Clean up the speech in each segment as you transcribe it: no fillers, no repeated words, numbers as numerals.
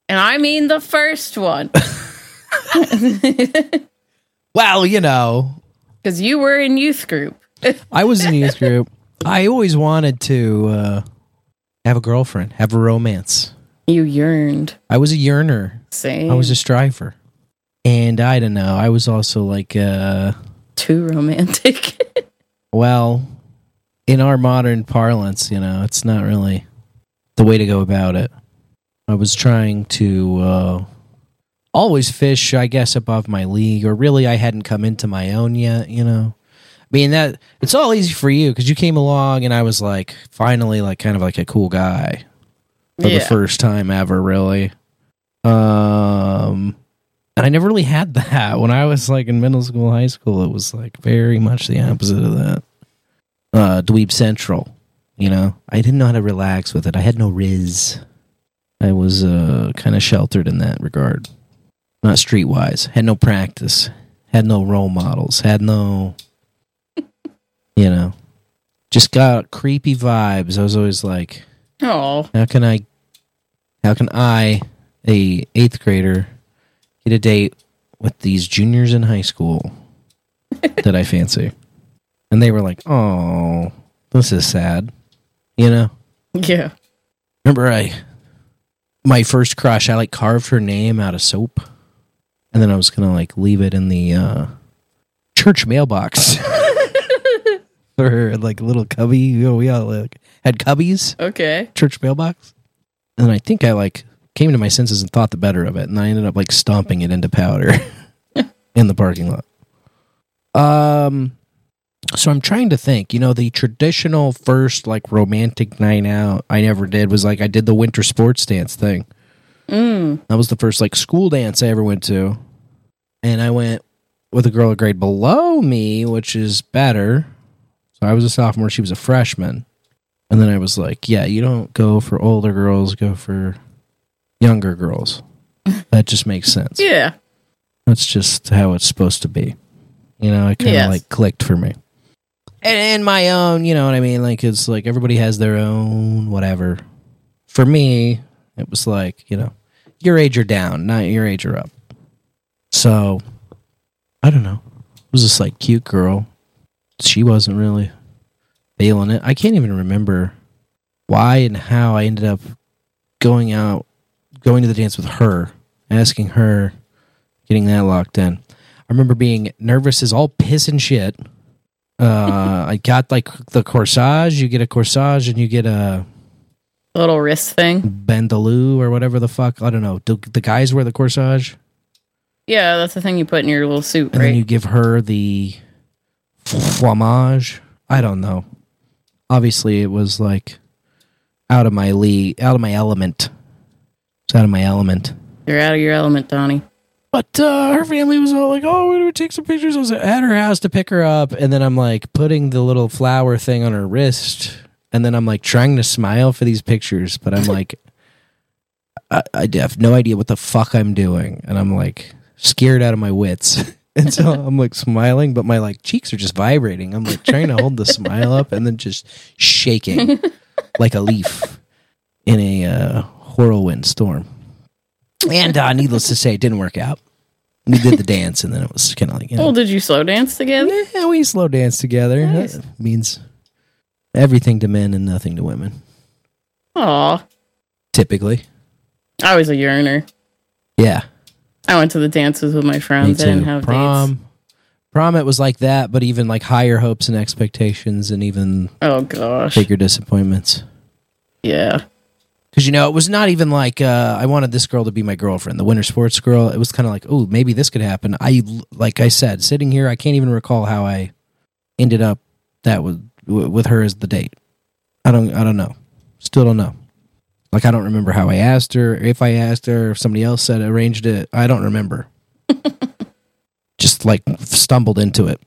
And I mean the first one. Well, you know. Because you were in youth group. I was in youth group. I always wanted to have a girlfriend, have a romance. You yearned. I was a yearner. Same. I was a striver. And I don't know. I was also like... too romantic. Well, in our modern parlance, you know, it's not really the way to go about it. I was trying to always fish, I guess, above my league, or really I hadn't come into my own yet, you know. I mean, that it's all easy for you because you came along and I was like, finally, like kind of like a cool guy for the first time ever, really. And I never really had that. When I was like in middle school, high school, it was like very much the opposite of that. Dweeb Central, you know? I didn't know how to relax with it. I had no riz. I was kind of sheltered in that regard. Not streetwise. Had no practice. Had no role models. Had no, you know, just got creepy vibes. I was always like, oh, how can I, a 8th grader, get a date with these juniors in high school that I fancy? And they were like, oh, this is sad, you know? Yeah. Remember my first crush, I like carved her name out of soap. And then I was going to like leave it in the church mailbox. For her, like a little cubby. You know, we all like had cubbies. Okay. Church mailbox. And I think I like came to my senses and thought the better of it. And I ended up like stomping it into powder in the parking lot. So I'm trying to think, you know, the traditional first like romantic night out I never did was like I did the winter sports dance thing. That was the first like school dance I ever went to. And I went with a girl a grade below me, which is better. So I was a sophomore, she was a freshman. And then I was like, yeah, you don't go for older girls, go for younger girls. That just makes sense. Yeah. That's just how it's supposed to be. You know, it kind of like clicked for me. And my own, you know what I mean? Like, it's like everybody has their own whatever. For me, it was like, you know, your age or down, not your age or up. So, I don't know. It was this like cute girl. She wasn't really feeling it. I can't even remember why and how I ended up going to the dance with her, asking her, getting that locked in. I remember being nervous as all piss and shit. I got like the corsage. You get a corsage and you get a little wrist thing. Bandaloo or whatever the fuck. I don't know. Do the guys wear the corsage? Yeah, that's the thing you put in your little suit, and right? Then you give her the fromage. I don't know. Obviously, it was like out of my league, out of my element. It's out of my element. You're out of your element, Donnie. But her family was all like, oh, we're going to take some pictures. I was at her house to pick her up. And then I'm like putting the little flower thing on her wrist. And then I'm like trying to smile for these pictures. But I'm like, I have no idea what the fuck I'm doing. And I'm like scared out of my wits. And so I'm like smiling, but my like cheeks are just vibrating. I'm like trying to hold the smile up and then just shaking like a leaf in a whirlwind storm. And needless to say, it didn't work out. We did the dance, and then it was kind of like, you know. Well, did you slow dance together? Yeah, we slow dance together. Nice. That means everything to men and nothing to women. Aw. Typically. I was a yearner. Yeah. I went to the dances with my friends. I didn't have dates. Prom, it was like that, but even like higher hopes and expectations and even bigger disappointments. Yeah. Because, you know, it was not even like I wanted this girl to be my girlfriend, the winter sports girl. It was kind of like, oh, maybe this could happen. Like I said, sitting here, I can't even recall how I ended up with her as the date. I don't know. Still don't know. Like, I don't remember how I asked her, if I asked her, if somebody else said arranged it. I don't remember. Just like stumbled into it.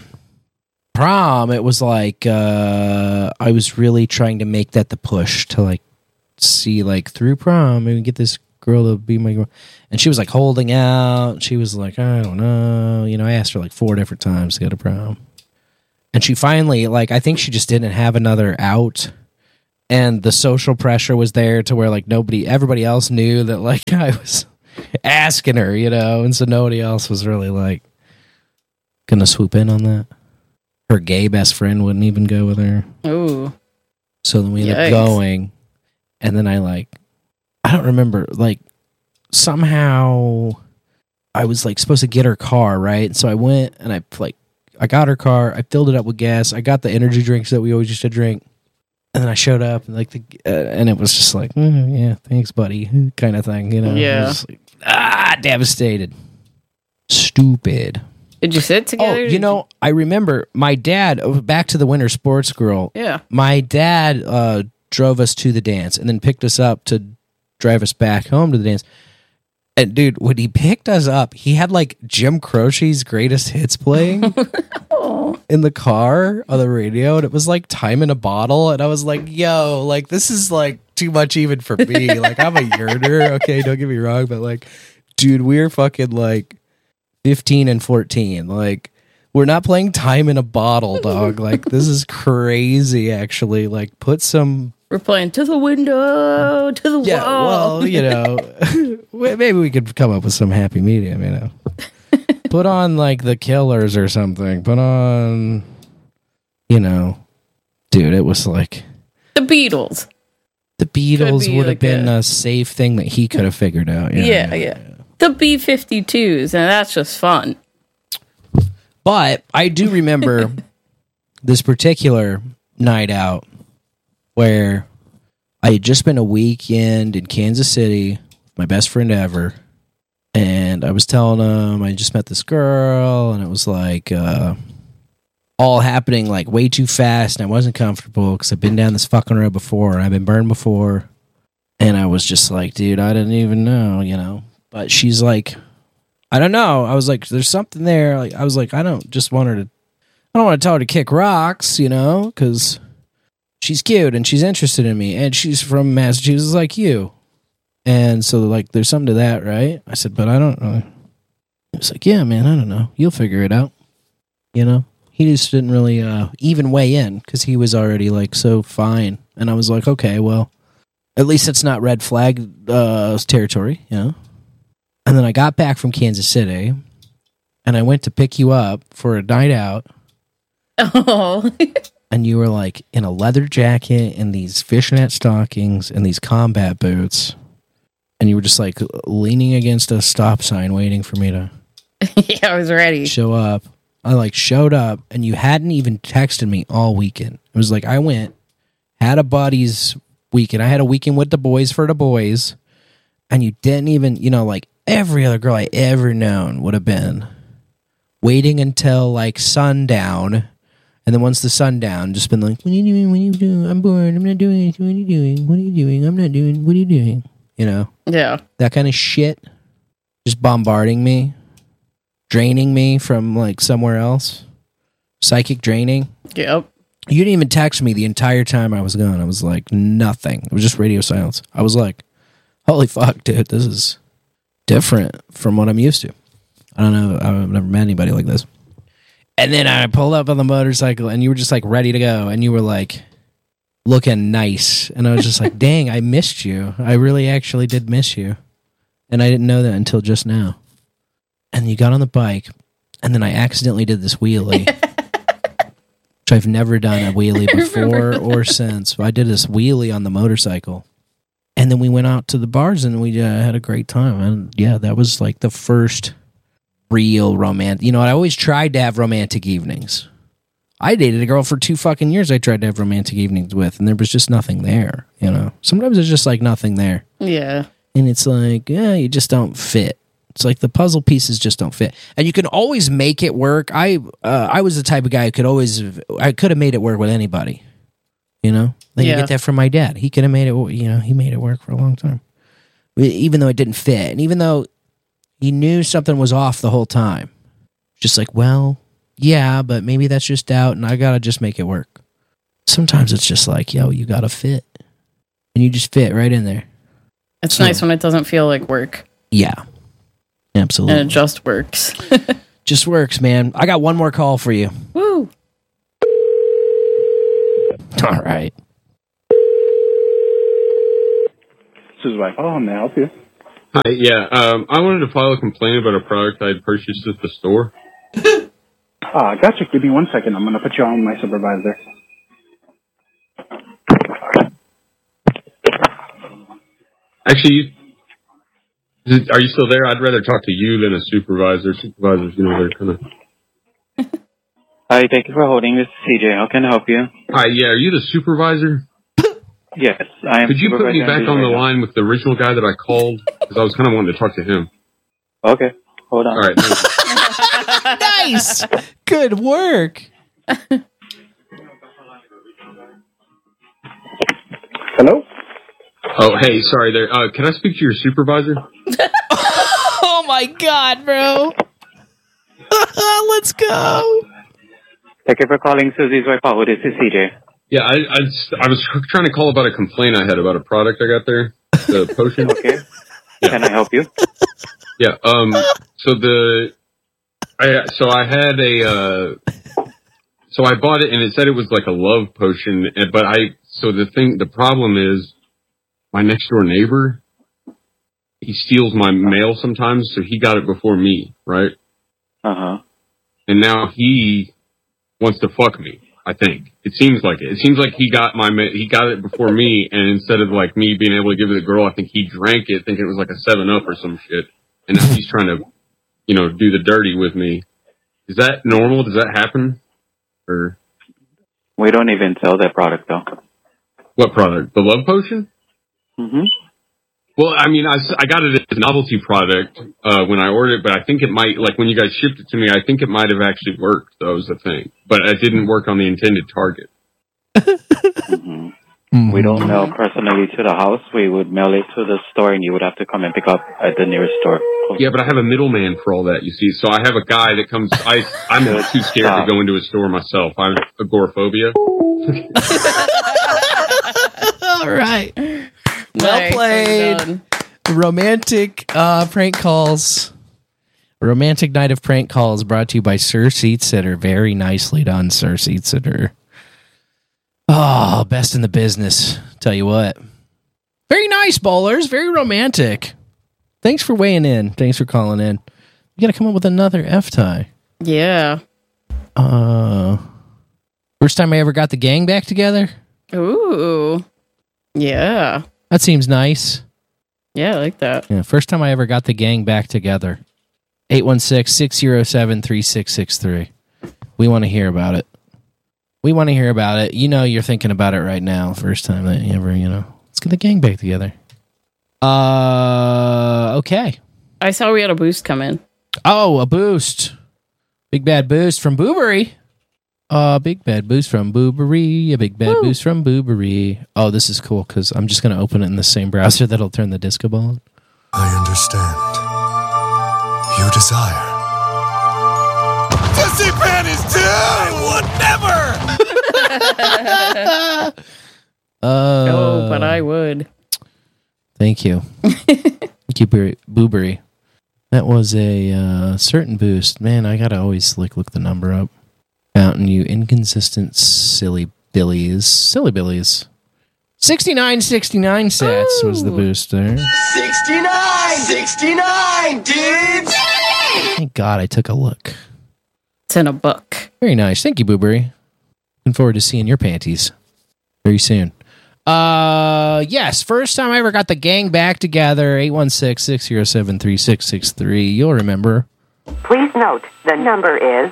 Prom, it was like I was really trying to make that the push to like see like through prom and get this girl to be my girl. And she was like holding out. She was like, I don't know. You know, I asked her like 4 different times to go to prom. And she finally, like, I think she just didn't have another out. And the social pressure was there to where like everybody else knew that like I was asking her, and so nobody else was really like gonna swoop in on that. Her gay best friend wouldn't even go with her. Ooh. So then we ended up going, and then I don't remember, like somehow I was like supposed to get her car, right? So I went and I got her car, I filled it up with gas, I got the energy drinks that we always used to drink. And then I showed up, and and it was just like, yeah, thanks, buddy, kind of thing, Yeah. Like, devastated, stupid. Did you sit together? I remember my dad. Back to the Winter Sports Girl. Yeah. My dad drove us to the dance, and then picked us up to drive us back home to the dance. And dude, when he picked us up, he had like Jim Croce's Greatest Hits playing in the car on the radio, and it was like Time in a Bottle, and I was like, yo, like this is like too much even for me. Like I'm a yearner, okay, don't get me wrong, but like, dude, we're fucking like 15 and 14. Like we're not playing Time in a Bottle, dog. Like this is crazy, actually. Like we're playing To the Window, To the Wall. Well, maybe we could come up with some happy medium, Put on, like, The Killers or something. Put on, Dude, it was like... The Beatles. The Beatles would have been a safe thing that he could have figured out. Yeah. The B-52s, and that's just fun. But I do remember this particular night out where I had just spent a weekend in Kansas City with my best friend ever, and I was telling him I just met this girl, and it was like all happening like way too fast, and I wasn't comfortable because I've been down this fucking road before, and I've been burned before, and I was just like, dude, I didn't even know, But she's like, I don't know. I was like, there's something there. Like I was like, I don't want to tell her to kick rocks, because she's cute and she's interested in me, and she's from Massachusetts like you. And so like there's something to that, right? I said, but I don't know. He was like, yeah, man, I don't know. You'll figure it out. He just didn't really even weigh in because he was already like so fine. And I was like, okay, well, at least it's not red flag territory, And then I got back from Kansas City, and I went to pick you up for a night out. Oh. And you were like in a leather jacket and these fishnet stockings and these combat boots. And you were just like leaning against a stop sign waiting for me to yeah, I was ready. Show up. I like showed up, and you hadn't even texted me all weekend. It was like I went, had a buddy's weekend. I had a weekend with the boys for the boys, and you didn't even, like every other girl I ever known would have been waiting until like sundown. And then once the sun down, just been like, what are you doing? What are you doing? I'm bored. I'm not doing anything. What are you doing? What are you doing? I'm not doing. What are you doing? Yeah. That kind of shit. Just bombarding me. Draining me from like somewhere else. Psychic draining. Yep. You didn't even text me the entire time I was gone. I was like, nothing. It was just radio silence. I was like, holy fuck, dude. This is different from what I'm used to. I don't know. I've never met anybody like this. And then I pulled up on the motorcycle, and you were just like ready to go, and you were like looking nice, and I was just like, dang, I missed you. I really actually did miss you, and I didn't know that until just now. And you got on the bike, and then I accidentally did this wheelie, which I've never done a wheelie before or since. I did this wheelie on the motorcycle, and then we went out to the bars, and we had a great time. And yeah, that was like the first real romantic. I always tried to have romantic evenings. I dated a girl for 2 fucking years I tried to have romantic evenings with, and there was just nothing there, Sometimes there's just like nothing there. Yeah. And it's like, yeah, you just don't fit. It's like the puzzle pieces just don't fit. And you can always make it work. I was the type of guy who I could have made it work with anybody. You get that from my dad. He could have made it, he made it work for a long time. Even though it didn't fit. And even though he knew something was off the whole time. Just like, well, yeah, but maybe that's just doubt, and I gotta just make it work. Sometimes it's just like, yo, you gotta fit. And you just fit right in there. It's nice when it doesn't feel like work. Yeah. Absolutely. And it just works. Just works, man. I got one more call for you. Woo! All right. is Wi-Fi. How may I help you? Hi, yeah. I wanted to file a complaint about a product I had purchased at the store. Gotcha. Give me 1 second. I'm going to put you on my supervisor. Actually, are you still there? I'd rather talk to you than a supervisor. Supervisors, they're kind of... Hi, thank you for holding. This is CJ. How can I help you? Hi, yeah. Are you the supervisor? Yes, I am. Could you put me back on the line with the original guy that I called? Because I was kind of wanting to talk to him. Okay, hold on. All right. Nice. Good work. Hello? Oh, hey, sorry there. Can I speak to your supervisor? Oh my God, bro. Let's go. Thank you for calling Susie's Wi-Fi. This is CJ. Yeah, I was trying to call about a complaint I had about a product I got there, the potion. Okay. Yeah. Can I help you? Yeah. So I bought it and it said it was like a love potion, but the problem is my next door neighbor, he steals my mail sometimes, so he got it before me, right? Uh-huh. And now he wants to fuck me. I think it seems like it. It seems like he got it before me, and instead of like me being able to give it to the girl, I think he drank it, thinking it was like a 7-Up or some shit, and now he's trying to, do the dirty with me. Is that normal? Does that happen? Or We don't even sell that product, though. what product? The love potion? Mm-hmm. Well, I mean, I got it as a novelty product when I ordered it, but I think it might, like when you guys shipped it to me, I think it might have actually worked. That was the thing. But it didn't work on the intended target. Mm-hmm. Mm-hmm. We don't mail personally to the house. We would mail it to the store, and you would have to come and pick up at the nearest store. Yeah, but I have a middleman for all that, you see. So I have a guy that comes... I'm too scared to go into a store myself. I'm agoraphobia. All right. Well played. Romantic prank calls. Romantic night of prank calls brought to you by Sir Seat Sitter. Very nicely done, Sir Seat Sitter. Oh, best in the business. Tell you what. Very nice, bowlers. Very romantic. Thanks for weighing in. Thanks for calling in. You got to come up with another F-tie. Yeah. First time I ever got the gang back together. Ooh. Yeah. That seems nice. Yeah, I like that. Yeah, first time I ever got the gang back together. 816-607-3663. We want to hear about it. We want to hear about it. You're thinking about it right now. First time that you ever, let's get the gang back together. Okay. I saw we had a boost come in. Oh, a boost. Big bad boost from Boobery. Big bad boost from Boobery. A big bad boost from Boobery. Oh, this is cool because I'm just going to open it in the same browser that'll turn the disco ball on. I understand. You desire. Pussy panties too! I would never! Oh, but I would. Thank you. Thank you, Boobery. That was a certain boost. Man, I got to always look the number up. Fountain, you inconsistent silly billies. Silly billies. 69 sets was the boost there. 69, dudes! Thank God I took a look. It's in a book. Very nice. Thank you, Boobery. Looking forward to seeing your panties very soon. Yes, first time I ever got the gang back together, 816-607-3663. You'll remember. Please note, the number is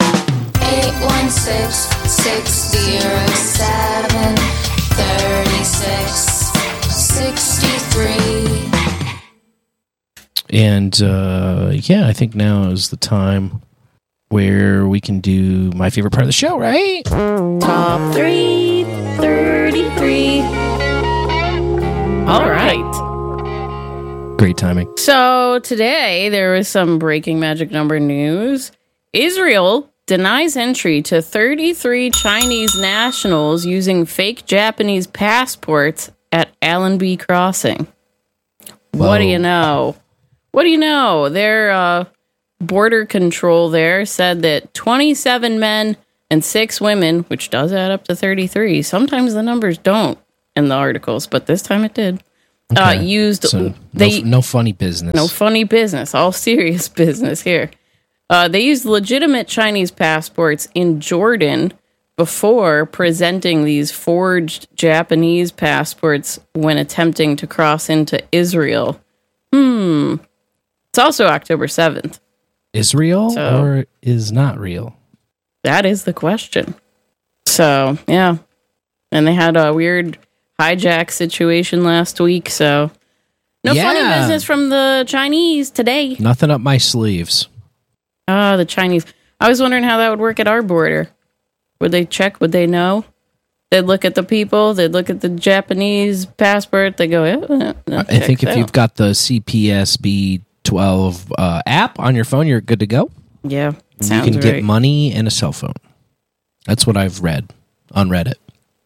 816-607-3663. And, I think now is the time where we can do my favorite part of the show, right? Top 333. All right. Great timing. So today there was some breaking magic number news. Israel denies entry to 33 Chinese nationals using fake Japanese passports at Allenby Crossing. Whoa. What do you know? Their border control there said that 27 men and 6 women, which does add up to 33. Sometimes the numbers don't in the articles, but this time it did. Okay. Used So they no funny business. no funny business, all serious business here. They used legitimate Chinese passports in Jordan before presenting these forged Japanese passports when attempting to cross into Israel. It's also October 7th. Is real So- or is not real? That is the question. So, yeah. And they had a weird hijack situation last week, so no funny Yeah. business from the Chinese today. Nothing up my sleeves. The Chinese. I was wondering how that would work at our border. Would they check? Would they know? They'd look at the people. They'd look at the Japanese passport. They go, I think if you've got the CPSB 12 app on your phone, you're good to go. Yeah, You sounds can right. get money and a cell phone. That's what I've read on Reddit.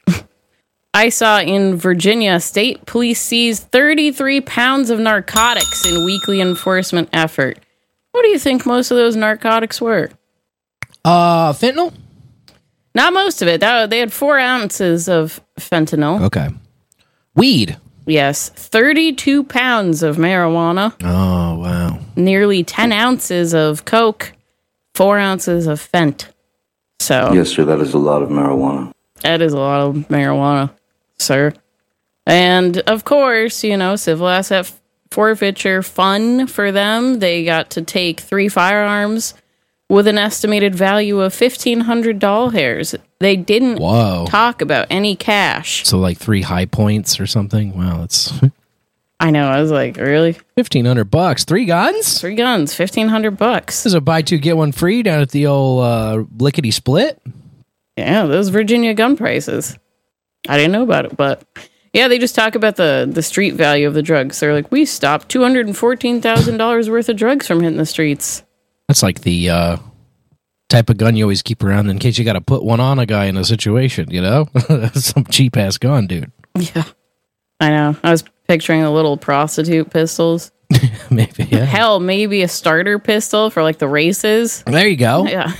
I saw in Virginia, state police seized 33 pounds of narcotics in weekly enforcement effort. What do you think most of those narcotics were? Fentanyl? Not most of it. They had 4 ounces of fentanyl. Okay. Weed. Yes, 32 pounds of marijuana, Oh, wow. nearly 10 ounces of coke, 4 ounces of fent. So Yes, sir, that is a lot of marijuana. that is a lot of marijuana, sir. And of course, civil asset forfeiture fun for them. They got to take 3 firearms with an estimated value of $1,500. They didn't Whoa. talk about any cash. So like 3 high points or something? Wow, that's I know. I was like, really? $1,500. 3 guns? 3 guns, $1,500. This is a buy 2 get 1 free down at the old lickety split. Yeah, those Virginia gun prices. I didn't know about it, but yeah, they just talk about the street value of the drugs. They're like, we stopped $214,000 worth of drugs from hitting the streets. That's like the type of gun you always keep around in case you got to put one on a guy in a situation, Some cheap ass gun, dude. Yeah, I know. I was picturing the little prostitute pistols. Maybe, yeah. Hell, maybe a starter pistol for like the races. There you go. Yeah.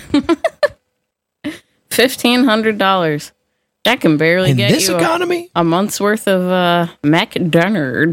$1,500. That can barely In get this you economy? a month's worth of McDonald.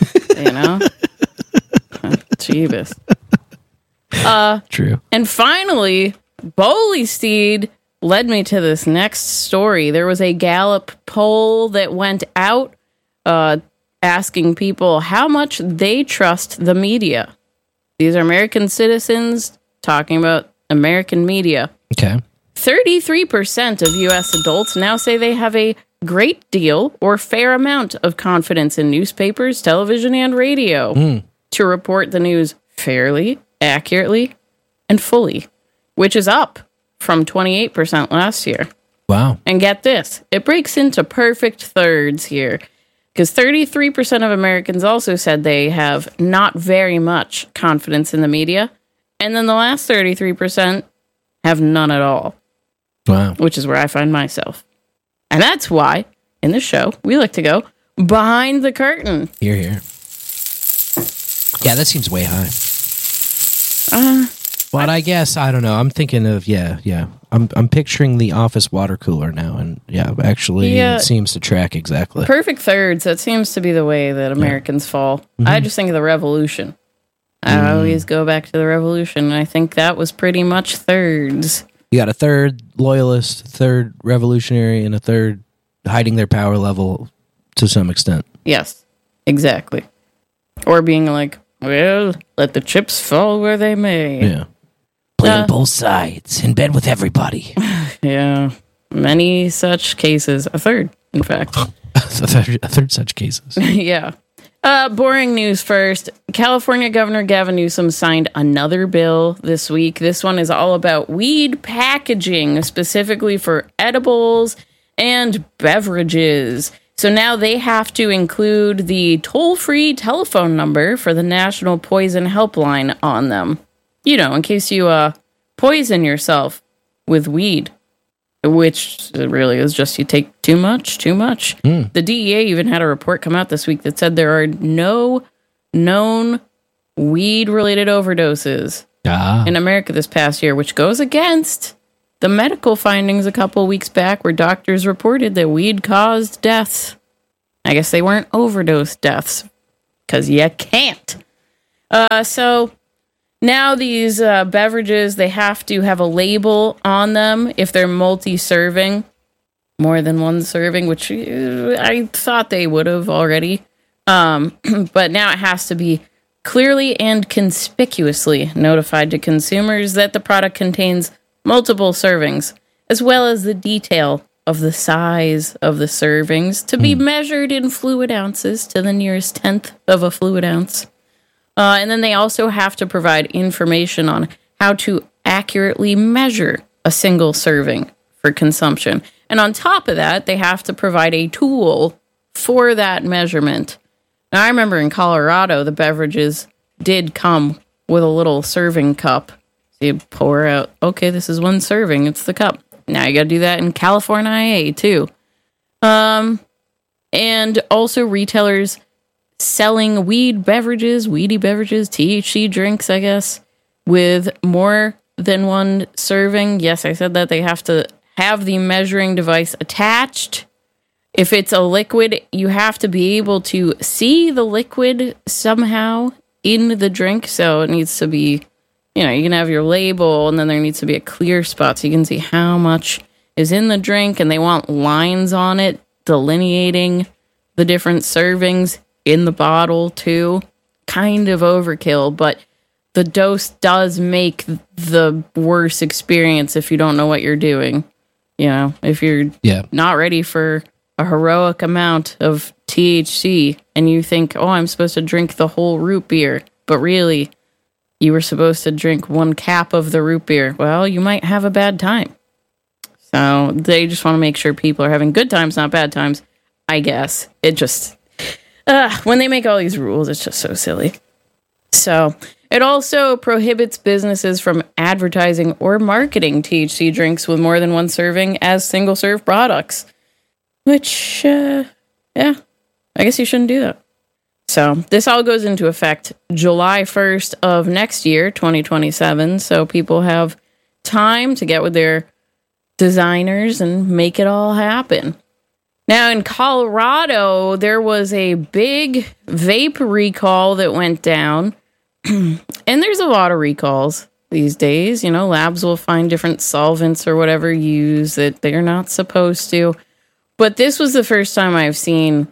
Jeebus. True. And finally, Boley Steed led me to this next story. There was a Gallup poll that went out asking people how much they trust the media. These are American citizens talking about American media. Okay. 33% of U.S. adults now say they have a great deal or fair amount of confidence in newspapers, television, and radio to report the news fairly, accurately, and fully, which is up from 28% last year. Wow. And get this, it breaks into perfect thirds here, because 33% of Americans also said they have not very much confidence in the media, and then the last 33% have none at all, Wow. which is where I find myself. And that's why, in the show, we like to go behind the curtain. Here, here. Yeah, that seems way high. But I guess, I don't know. I'm thinking of, yeah. I'm picturing the office water cooler now. And yeah, actually, Yeah. it seems to track exactly. Perfect thirds, that seems to be the way that Americans fall. I just think of the revolution. I always go back to the revolution, and I think that was pretty much thirds. You got a third loyalist, third revolutionary, and a third hiding their power level to some extent. Yes, exactly. Or being like, well, let the chips fall where they may. Yeah. Playing both sides, in bed with everybody. Yeah. Many such cases. A third, in fact. a third such cases. Yeah. Boring news first. California Governor Gavin Newsom signed another bill this week. This one is all about weed packaging, specifically for edibles and beverages. So now they have to include the toll-free telephone number for the National Poison Helpline on them. In case you poison yourself with weed. Which really is just you take too much. The DEA even had a report come out this week that said there are no known weed-related overdoses in America this past year, which goes against the medical findings a couple weeks back where doctors reported that weed caused deaths. I guess they weren't overdose deaths because you can't. So now these beverages, they have to have a label on them if they're multi-serving, more than one serving, which I thought they would have already. But now it has to be clearly and conspicuously notified to consumers that the product contains multiple servings, as well as the detail of the size of the servings to be measured in fluid ounces to the nearest tenth of a fluid ounce. And then they also have to provide information on how to accurately measure a single serving for consumption. And on top of that, they have to provide a tool for that measurement. Now, I remember in Colorado, the beverages did come with a little serving cup. So you pour out, okay, this is one serving, it's the cup. Now you got to do that in California too. And also retailers selling weedy beverages, THC drinks, I guess, with more than one serving. Yes, I said that they have to have the measuring device attached. If it's a liquid, you have to be able to see the liquid somehow in the drink. So it needs to be, you can have your label and then there needs to be a clear spot so you can see how much is in the drink. And they want lines on it delineating the different servings in the bottle too. Kind of overkill, but the dose does make the worse experience if you don't know what you're doing. If you're not ready for a heroic amount of THC and you think, oh, I'm supposed to drink the whole root beer, but really you were supposed to drink one cap of the root beer. Well, you might have a bad time. So they just want to make sure people are having good times, not bad times, I guess. It just, when they make all these rules, it's just so silly. So it also prohibits businesses from advertising or marketing THC drinks with more than one serving as single-serve products. Which, I guess you shouldn't do that. So this all goes into effect July 1st of next year, 2027. So people have time to get with their designers and make it all happen. Now in Colorado, there was a big vape recall that went down. And there's a lot of recalls these days. Labs will find different solvents or whatever used that they're not supposed to. But this was the first time I've seen,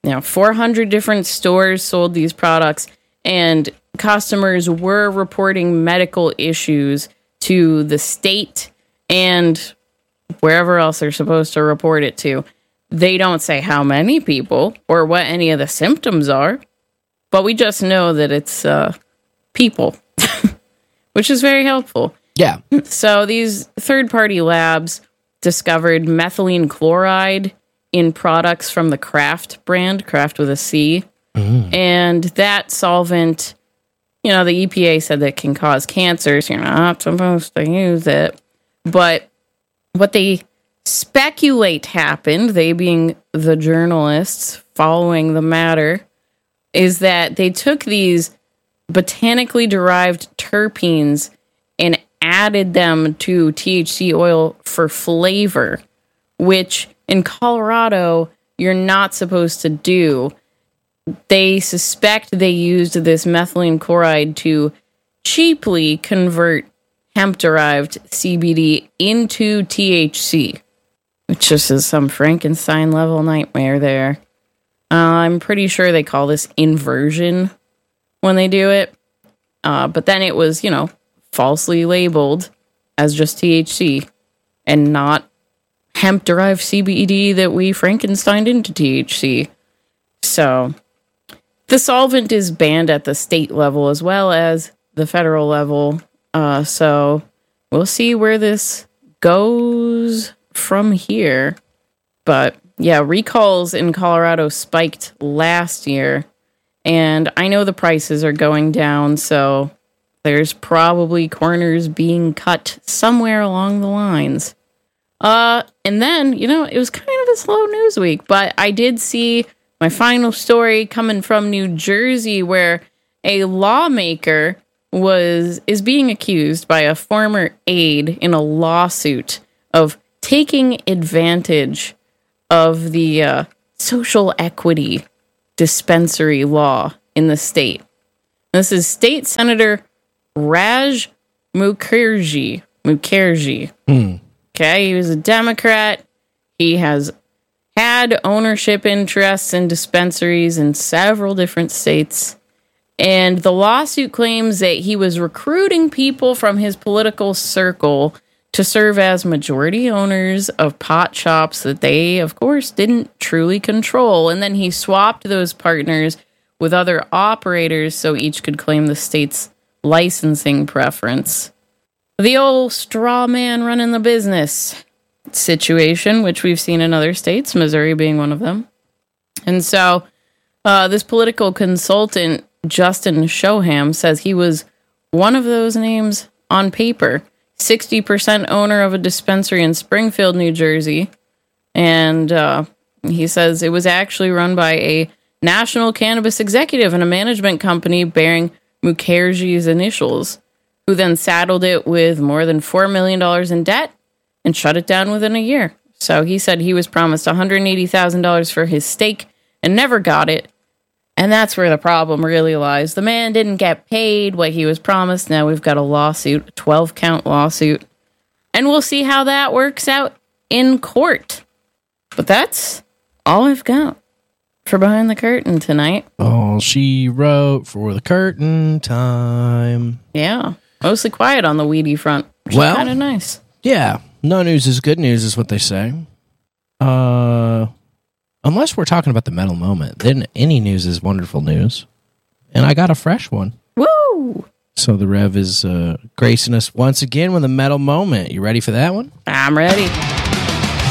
400 different stores sold these products, and customers were reporting medical issues to the state and wherever else they're supposed to report it to. They don't say how many people or what any of the symptoms are, but we just know that it's people, which is very helpful. Yeah. So these third-party labs discovered methylene chloride in products from the Kraft brand, Kraft with a C. And that solvent, the EPA said that can cause cancer, so you're not supposed to use it. But what they speculate happened, they being the journalists following the matter, is that they took these botanically derived terpenes and added them to THC oil for flavor, which in Colorado you're not supposed to do. They suspect they used this methylene chloride to cheaply convert hemp-derived CBD into THC, which just is some Frankenstein-level nightmare there. I'm pretty sure they call this inversion when they do it. But then it was, falsely labeled as just THC and not hemp-derived CBD that we Frankensteined into THC. So the solvent is banned at the state level as well as the federal level. So we'll see where this goes from here. But yeah, recalls in Colorado spiked last year, and I know the prices are going down, so there's probably corners being cut somewhere along the lines. And then, it was kind of a slow news week, but I did see my final story coming from New Jersey where a lawmaker is being accused by a former aide in a lawsuit of taking advantage of the social equity dispensary law in the state. This is State Senator Raj Mukherjee. Okay, he was a Democrat. He has had ownership interests in dispensaries in several different states. And the lawsuit claims that he was recruiting people from his political circle to serve as majority owners of pot shops that they, of course, didn't truly control. And then he swapped those partners with other operators so each could claim the state's licensing preference. The old straw man running the business situation, which we've seen in other states, Missouri being one of them. And so this political consultant, Justin Shoham, says he was one of those names on paper. 60% owner of a dispensary in Springfield, New Jersey. And he says it was actually run by a national cannabis executive and a management company bearing Mukherjee's initials, who then saddled it with more than $4 million in debt and shut it down within a year. So he said he was promised $180,000 for his stake and never got it. And that's where the problem really lies. The man didn't get paid what he was promised. Now we've got a lawsuit, a 12-count lawsuit. And we'll see how that works out in court. But that's all I've got for Behind the Curtain tonight. All she wrote for the curtain time. Yeah, mostly quiet on the weedy front, which is kind of nice. Yeah, no news is good news is what they say. Unless we're talking about the metal moment, then any news is wonderful news. And I got a fresh one. Woo! So the Rev is gracing us once again with a metal moment. You ready for that one? I'm ready.